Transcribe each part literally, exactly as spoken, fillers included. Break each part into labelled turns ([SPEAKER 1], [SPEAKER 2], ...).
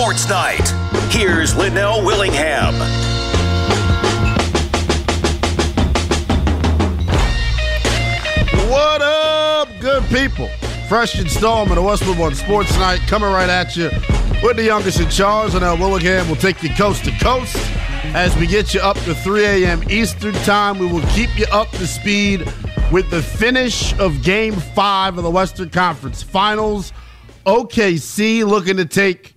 [SPEAKER 1] Sports Night. Here's Linnell Willingham.
[SPEAKER 2] What up, good people? Fresh installment of Westwood One Sports Night coming right at you with the youngest in charge. Linnell Willingham will take you coast to coast as we get you up to three a.m. Eastern time. We will keep you up to speed with the finish of Game five of the Western Conference Finals. O K C looking to take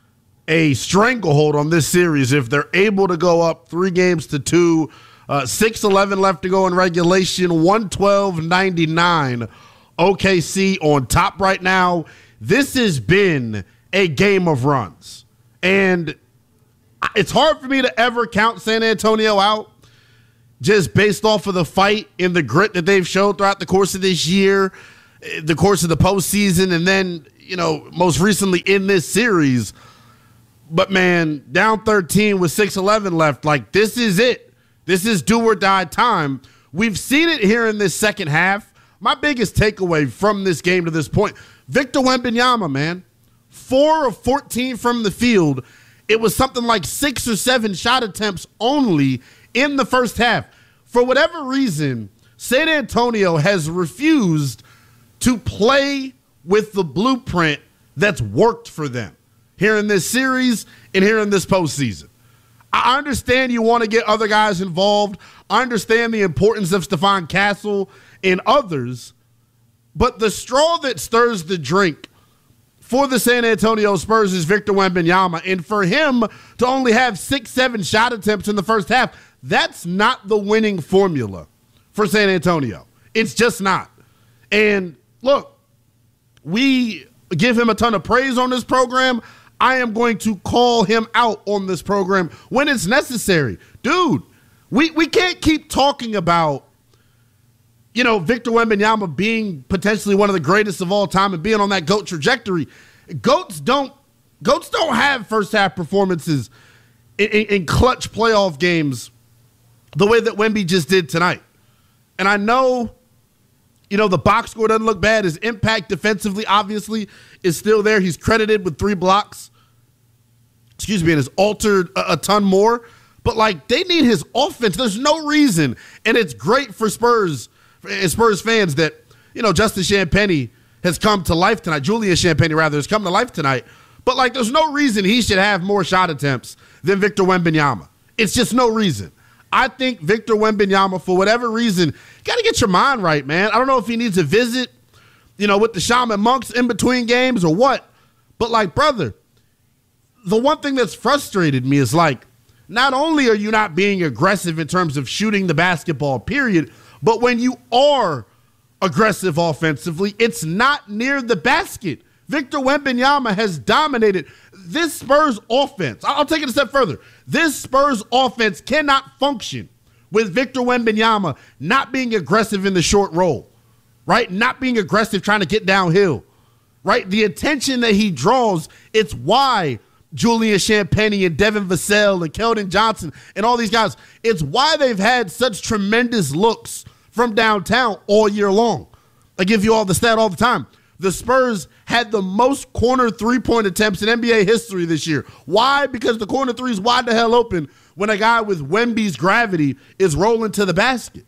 [SPEAKER 2] a stranglehold on this series if they're able to go up three games to two. Uh, six eleven left to go in regulation, one twelve ninety-nine. O K C on top right now. This has been a game of runs. And it's hard for me to ever count San Antonio out just based off of the fight and the grit that they've shown throughout the course of this year, the course of the postseason, and then, you know, most recently in this series. But, man, down thirteen with six eleven left, like, this is it. This is do or die time. We've seen it here in this second half. My biggest takeaway from this game to this point, Victor Wembanyama, man, four of fourteen from the field. It was something like six or seven shot attempts only in the first half. For whatever reason, San Antonio has refused to play with the blueprint that's worked for them here in this series and here in this postseason. I understand you want to get other guys involved. I understand the importance of Stephon Castle and others, but the straw that stirs the drink for the San Antonio Spurs is Victor Wembanyama, and for him to only have six, seven shot attempts in the first half, that's not the winning formula for San Antonio. It's just not. And look, we give him a ton of praise on this program. I am going to call him out on this program when it's necessary. Dude, we, we can't keep talking about, you know, Victor Wembanyama being potentially one of the greatest of all time and being on that GOAT trajectory. Goats don't Goats don't have first half performances in, in, in clutch playoff games the way that Wemby just did tonight. And I know, you know, the box score doesn't look bad. His impact defensively, obviously, is still there. He's credited with three blocks. Excuse me, and has altered a, a ton more. But, like, they need his offense. There's no reason. And it's great for Spurs, and Spurs fans that, you know, Justin Champagnie has come to life tonight. Julian Champagnie, rather, has come to life tonight. But, like, there's no reason he should have more shot attempts than Victor Wembanyama. It's just no reason. I think Victor Wembanyama, for whatever reason, got to get your mind right, man. I don't know if he needs a visit, you know, with the shaman monks in between games or what. But, like, brother, the one thing that's frustrated me is, like, not only are you not being aggressive in terms of shooting the basketball, period, but when you are aggressive offensively, it's not near the basket. Victor Wembanyama has dominated this Spurs offense. I'll take it a step further. This Spurs offense cannot function with Victor Wembanyama not being aggressive in the short roll, right? Not being aggressive trying to get downhill, right? The attention that he draws, it's why Julian Champagnie and Devin Vassell and Keldon Johnson and all these guys, it's why they've had such tremendous looks from downtown all year long. I give you all the stat all the time. The Spurs had the most corner three-point attempts in N B A history this year. Why? Because the corner three is wide the hell open when a guy with Wemby's gravity is rolling to the basket.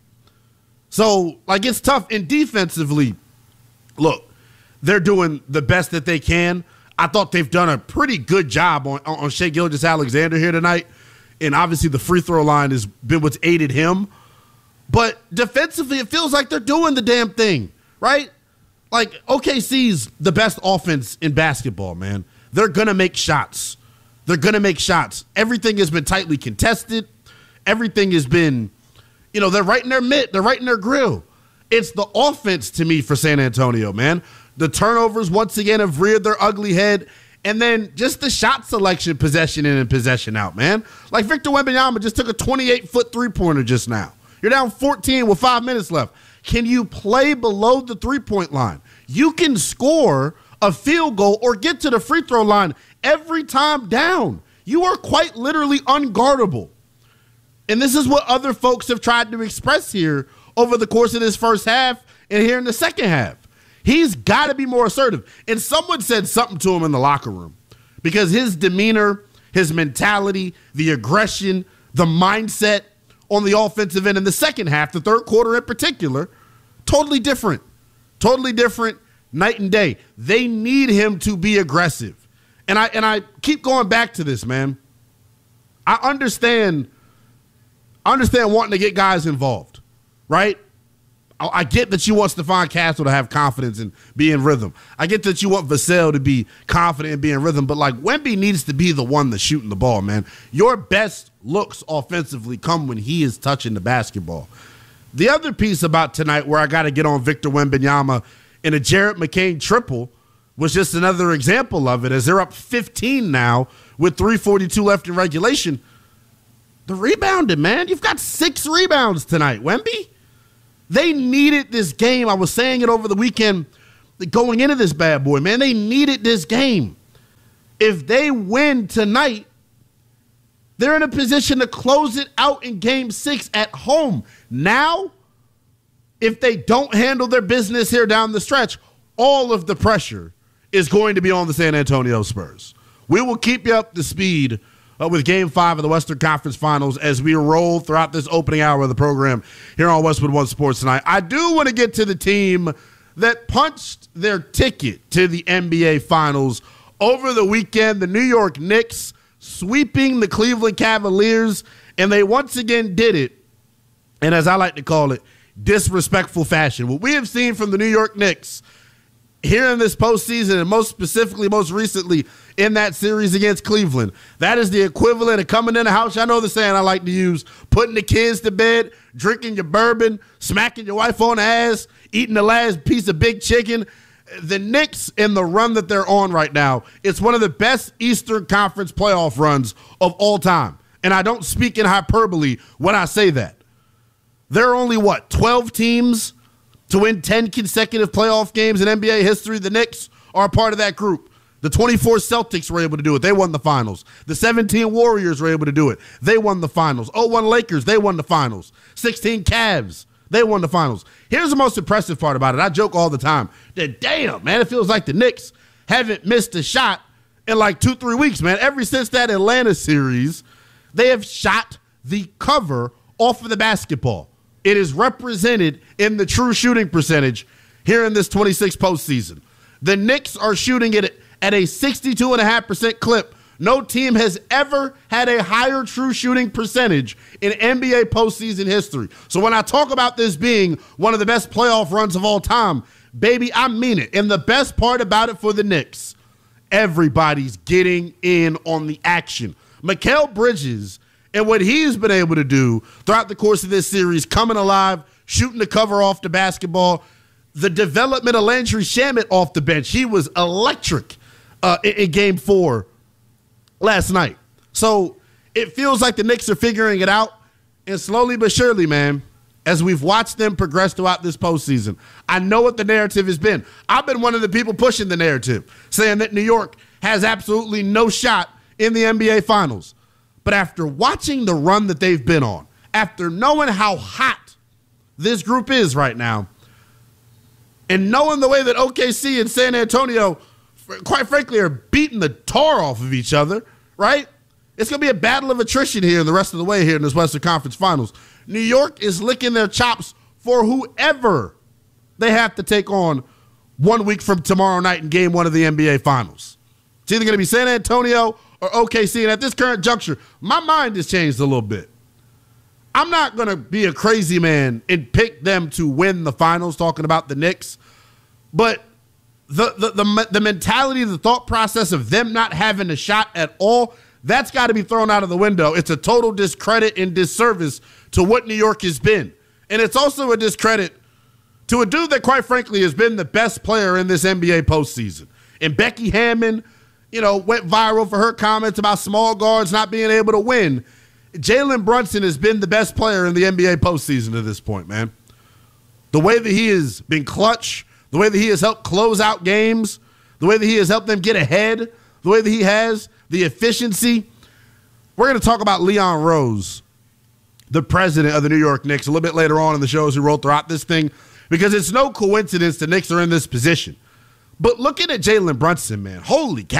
[SPEAKER 2] So, like, it's tough. And defensively, look, they're doing the best that they can. I thought they've done a pretty good job on, on Shai Gilgeous-Alexander here tonight. And obviously the free throw line has been what's aided him. But defensively, it feels like they're doing the damn thing, right? Like, O K C's the best offense in basketball, man. They're going to make shots. They're going to make shots. Everything has been tightly contested. Everything has been, you know, they're right in their mitt. They're right in their grill. It's the offense to me for San Antonio, man. The turnovers, once again, have reared their ugly head. And then just the shot selection, possession in and possession out, man. Like Victor Wembanyama just took a twenty-eight foot three-pointer just now. You're down fourteen with five minutes left. Can you play below the three-point line? You can score a field goal or get to the free throw line every time down. You are quite literally unguardable. And this is what other folks have tried to express here over the course of this first half and here in the second half. He's got to be more assertive. And someone said something to him in the locker room because his demeanor, his mentality, the aggression, the mindset on the offensive end in the second half, the third quarter in particular, totally different. Totally different, night and day. They need him to be aggressive. And I and I keep going back to this, man. I understand, I understand wanting to get guys involved, right? I, I get that you want Stephon Castle to have confidence and be in rhythm. I get that you want Vassell to be confident and be in rhythm, but like Wemby needs to be the one that's shooting the ball, man. Your best looks offensively come when he is touching the basketball. The other piece about tonight where I got to get on Victor Wembanyama in a Jared McCain triple was just another example of it, as they're up fifteen now with three forty-two left in regulation. The rebounding, man. You've got six rebounds tonight, Wemby. They needed this game. I was saying it over the weekend going into this bad boy, man. They needed this game. If they win tonight, they're in a position to close it out in game six at home. Now, if they don't handle their business here down the stretch, all of the pressure is going to be on the San Antonio Spurs. We will keep you up to speed uh, with game five of the Western Conference Finals as we roll throughout this opening hour of the program here on Westwood One Sports tonight. I do want to get to the team that punched their ticket to the N B A Finals over the weekend, the New York Knicks, sweeping the Cleveland Cavaliers, and they once again did it, and as I like to call it, disrespectful fashion. What we have seen from the New York Knicks here in this postseason, and most specifically, most recently, in that series against Cleveland, that is the equivalent of coming in the house. I know the saying I like to use, putting the kids to bed, drinking your bourbon, smacking your wife on the ass, eating the last piece of big chicken. The Knicks and the run that they're on right now, it's one of the best Eastern Conference playoff runs of all time. And I don't speak in hyperbole when I say that. There are only, what, twelve teams to win ten consecutive playoff games in N B A history? The Knicks are a part of that group. The twenty-four Celtics were able to do it. They won the finals. The seventeen Warriors were able to do it. They won the finals. oh one Lakers, they won the finals. sixteen Cavs, they won the finals. Here's the most impressive part about it. I joke all the time that, damn, man, it feels like the Knicks haven't missed a shot in like two, three weeks, man. Ever since that Atlanta series, they have shot the cover off of the basketball. It is represented in the true shooting percentage here in this twenty-six postseason. The Knicks are shooting it at a sixty-two point five percent clip. No team has ever had a higher true shooting percentage in N B A postseason history. So when I talk about this being one of the best playoff runs of all time, baby, I mean it. And the best part about it for the Knicks, everybody's getting in on the action. Mikal Bridges and what he's been able to do throughout the course of this series, coming alive, shooting the cover off the basketball, the development of Landry Shamet off the bench. He was electric uh, in, in game four last night. So it feels like the Knicks are figuring it out, and slowly but surely, man, as we've watched them progress throughout this postseason, I know what the narrative has been. I've been one of the people pushing the narrative, saying that New York has absolutely no shot in the N B A Finals. But after watching the run that they've been on, after knowing how hot this group is right now, and knowing the way that O K C and San Antonio, quite frankly, are beating the tar off of each other, right? It's going to be a battle of attrition here in the rest of the way here in this Western Conference Finals. New York is licking their chops for whoever they have to take on one week from tomorrow night in game one of the N B A Finals. It's either going to be San Antonio or O K C, and at this current juncture, my mind has changed a little bit. I'm not going to be a crazy man and pick them to win the finals, talking about the Knicks, but the the the, the mentality, the thought process of them not having a shot at all, that's got to be thrown out of the window. It's a total discredit and disservice to what New York has been. And it's also a discredit to a dude that, quite frankly, has been the best player in this N B A postseason. And Becky Hammon, you know, went viral for her comments about small guards not being able to win. Jalen Brunson has been the best player in the N B A postseason to this point, man. The way that he has been clutch, the way that he has helped close out games, the way that he has helped them get ahead, the way that he has, the efficiency. We're going to talk about Leon Rose, the president of the New York Knicks, a little bit later on in the shows we roll throughout this thing, because it's no coincidence the Knicks are in this position. But looking at Jalen Brunson, man, holy cow.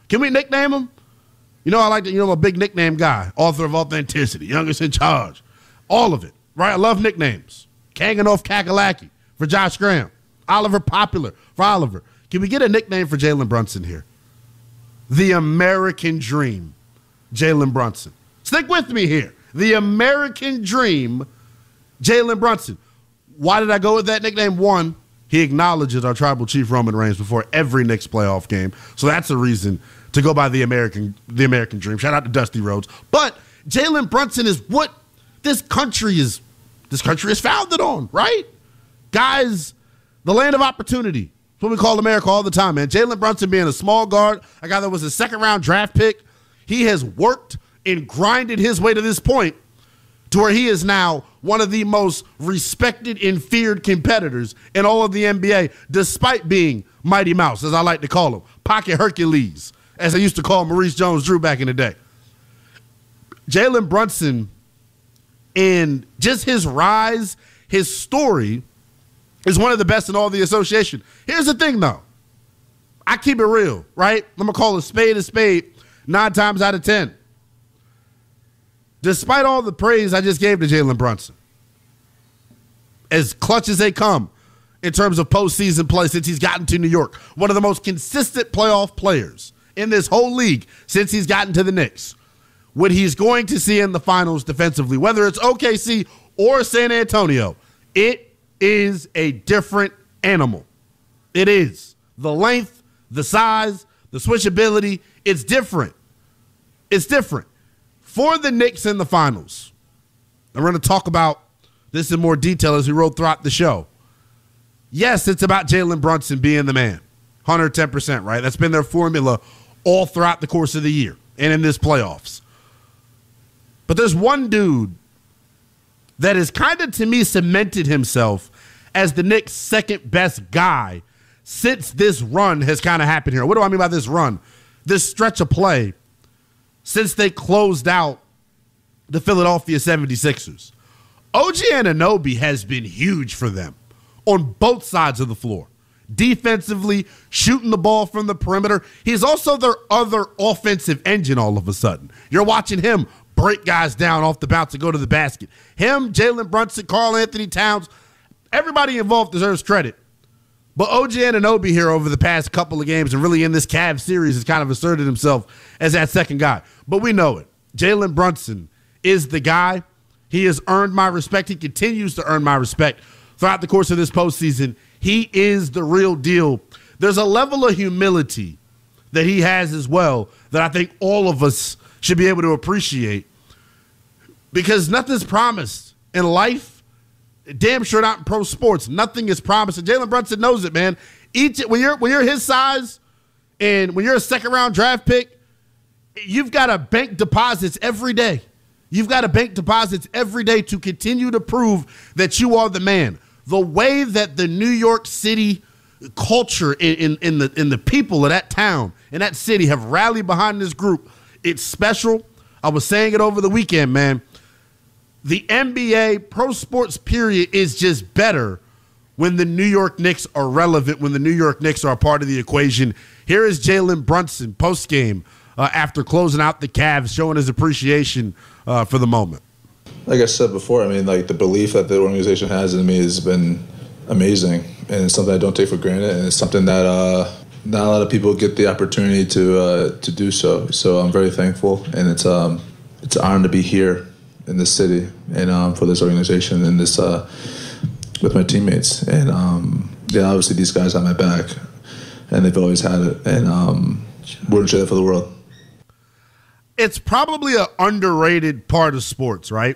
[SPEAKER 2] Can we nickname him? You know, I like to, you know, I'm a big nickname guy, author of Authenticity, Youngest in Charge, all of it, right? I love nicknames. Kanganoff Kakalaki for Josh Graham, Oliver Popular for Oliver. Can we get a nickname for Jalen Brunson here? The American Dream, Jalen Brunson. Stick with me here. The American Dream, Jalen Brunson. Why did I go with that nickname? One, he acknowledges our tribal chief Roman Reigns before every Knicks playoff game. So that's a reason to go by the American the American Dream. Shout out to Dusty Rhodes. But Jalen Brunson is what this country is this country is founded on, right? Guys, the land of opportunity. That's what we call America all the time, man. Jalen Brunson being a small guard, a guy that was a second-round draft pick, he has worked and grinded his way to this point to where he is now one of the most respected and feared competitors in all of the N B A, despite being Mighty Mouse, as I like to call him, Pocket Hercules, as I used to call Maurice Jones-Drew back in the day. Jalen Brunson, and just his rise, his story, is one of the best in all the association. Here's the thing, though. I keep it real, right? I'm going to call a spade a spade nine times out of ten. Despite all the praise I just gave to Jalen Brunson, as clutch as they come in terms of postseason play since he's gotten to New York, one of the most consistent playoff players in this whole league since he's gotten to the Knicks, what he's going to see in the finals defensively, whether it's O K C or San Antonio, it is a different animal. It is. The length, the size, the switchability, it's different. It's different. For the Knicks in the finals, and we're going to talk about this in more detail as we roll throughout the show. Yes, it's about Jalen Brunson being the man. one hundred ten percent, right? That's been their formula all throughout the course of the year and in this playoffs. But there's one dude that has kind of, to me, cemented himself as the Knicks' second best guy since this run has kind of happened here. What do I mean by this run? This stretch of play since they closed out the Philadelphia seventy-sixers. O G Anunoby has been huge for them on both sides of the floor. Defensively, shooting the ball from the perimeter. He's also their other offensive engine all of a sudden. You're watching him break guys down off the bounce and go to the basket. Him, Jalen Brunson, Karl Anthony Towns, everybody involved deserves credit. But O G Anunoby here over the past couple of games and really in this Cavs series has kind of asserted himself as that second guy. But we know it. Jalen Brunson is the guy. He has earned my respect. He continues to earn my respect throughout the course of this postseason. He is the real deal. There's a level of humility that he has as well that I think all of us should be able to appreciate, because nothing's promised in life. Damn sure not in pro sports. Nothing is promised. And Jalen Brunson knows it, man. Each when you're when you're his size and when you're a second round draft pick, you've got to bank deposits every day. You've got to bank deposits every day to continue to prove that you are the man. The way that the New York City culture in, in, in the in the people of that town and that city have rallied behind this group, it's special. I was saying it over the weekend, man. The N B A, pro sports period, is just better when the New York Knicks are relevant, when the New York Knicks are a part of the equation. Here is Jalen Brunson postgame uh, after closing out the Cavs, showing his appreciation uh, for the moment.
[SPEAKER 3] Like I said before, I mean, like the belief that the organization has in me has been amazing, and it's something I don't take for granted, and it's something that uh, not a lot of people get the opportunity to uh, to do so. So I'm very thankful, and it's um it's an honor to be here in this city and um, for this organization and this uh, with my teammates. And um, yeah, obviously these guys have my back, and they've always had it, and um, wouldn't trade it for the world.
[SPEAKER 2] It's probably an underrated part of sports, right?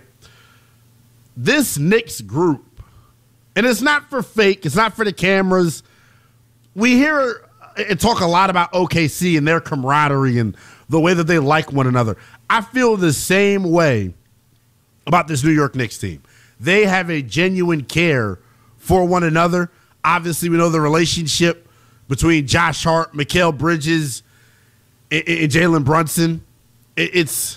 [SPEAKER 2] This Knicks group, and it's not for fake, it's not for the cameras. We hear and talk a lot about O K C and their camaraderie and the way that they like one another. I feel the same way about this New York Knicks team. They have a genuine care for one another. Obviously, we know the relationship between Josh Hart, Mikal Bridges, and, and Jalen Brunson. It, it's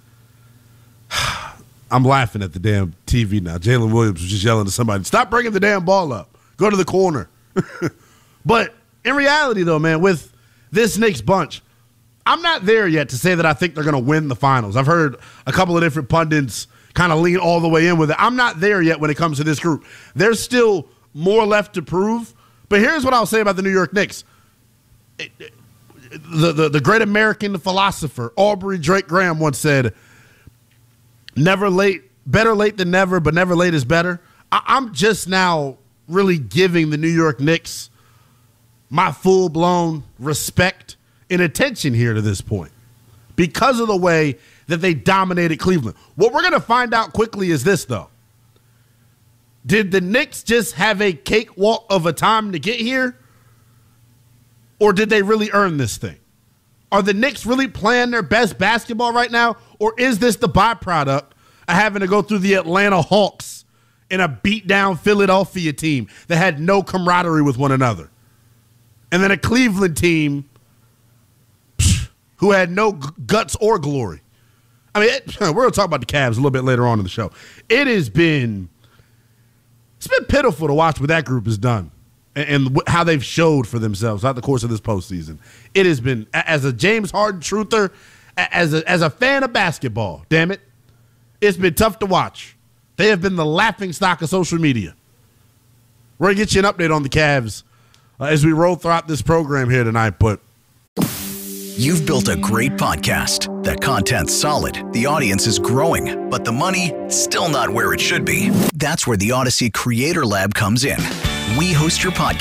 [SPEAKER 2] I'm laughing at the damn T V now. Jalen Williams was just yelling to somebody, stop bringing the damn ball up. Go to the corner. But in reality, though, man, with this Knicks bunch, I'm not there yet to say that I think they're going to win the finals. I've heard a couple of different pundits kind of lean all the way in with it. I'm not there yet when it comes to this group. There's still more left to prove. But here's what I'll say about the New York Knicks. It, it, the, the, the great American philosopher, Aubrey Drake Graham, once said, never late, better late than never, but never late is better. I, I'm just now really giving the New York Knicks my full-blown respect and attention here to this point because of the way that they dominated Cleveland. What we're going to find out quickly is this, though. Did the Knicks just have a cakewalk of a time to get here? Or did they really earn this thing? Are the Knicks really playing their best basketball right now? Or is this the byproduct of having to go through the Atlanta Hawks and a beat-down Philadelphia team that had no camaraderie with one another? And then a Cleveland team psh, who had no g- guts or glory. I mean, it, we're going to talk about the Cavs a little bit later on in the show. It has been, it's been pitiful to watch what that group has done and, and how they've showed for themselves throughout the course of this postseason. It has been, as a James Harden truther, as a, as a fan of basketball, damn it, it's been tough to watch. They have been the laughingstock of social media. We're going to get you an update on the Cavs uh, as we roll throughout this program here tonight, but
[SPEAKER 4] you've built a great podcast. The content's solid, the audience is growing, but the money, still not where it should be. That's where the Odyssey Creator Lab comes in. We host your podcast